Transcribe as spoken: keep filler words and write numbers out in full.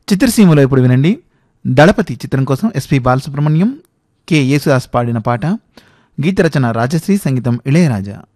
చిత్రసీమలో ఇప్పుడు వినండి దళపతి చిత్రం కోసం ఎస్పి బాలసుబ్రహ్మణ్యం, కె యేసుదాస్ పాడిన పాట. గీత రచన రాజశ్రీ, సంగీతం ఇళయరాజా.